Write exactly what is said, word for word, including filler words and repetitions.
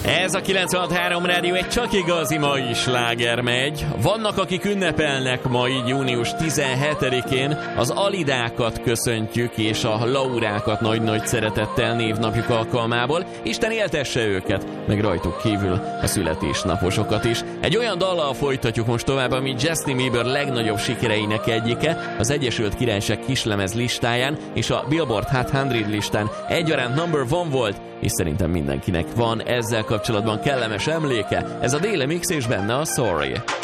Ez a kilencvenhat három rádió, egy csak igazi mai sláger megy. Vannak, akik ünnepelnek ma így június tizenhetedikén. Az Alidákat köszöntjük, és a Laurákat nagy-nagy szeretettel névnapjuk alkalmából. Isten éltesse őket, meg rajtuk kívül a születésnaposokat is. Egy olyan dallal folytatjuk most tovább, ami Justin Bieber legnagyobb sikereinek egyike, az Egyesült Királyság kislemez listáján és a Billboard Hot száz listán egyaránt number one volt, és szerintem mindenkinek van ezzel kapcsolatban kellemes emléke. Ez a Daily Mix és benne a Sorry.